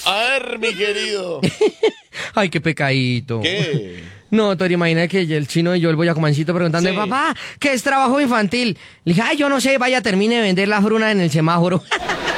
A ver, mi querido. Ay, qué pecadito. ¿Qué? No, Tori, imagina que el chino y yo, el boyacomancito, preguntándole, Sí. papá, ¿qué es trabajo infantil? Le dije, ay, yo no sé, vaya, termine de vender la fruna en el semáforo.